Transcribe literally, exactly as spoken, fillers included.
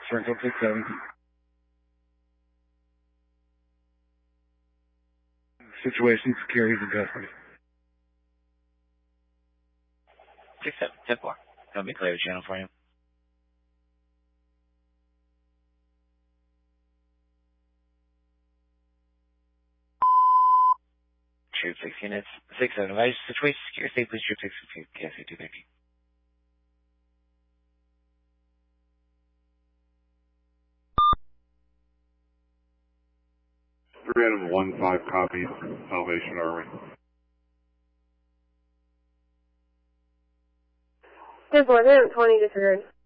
Circle six seven. Situation, security, and custody. six seven, ten four. That'll be clear the channel for you. Troop six units, six seven advice, situation, secure, safe, please, troop six, K S A two fifty. three Adam one five copies, Salvation Army. ten four, twenty disregard.